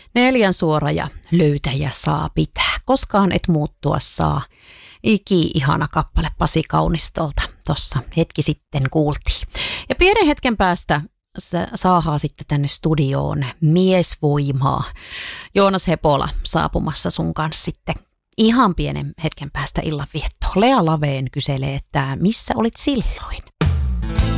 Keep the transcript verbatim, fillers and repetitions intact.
Neljän suora ja löytäjä saa pitää. Koskaan et muuttua saa. Iki ihana kappale Pasi Kaunistolta. Tossa hetki sitten kuultiin. Ja pienen hetken päästä saahaa sitten tänne studioon miesvoimaa. Joonas Hepola saapumassa sun kanssa sitten ihan pienen hetken päästä illanviettoon. Lea Laveen kyselee, että missä olit silloin?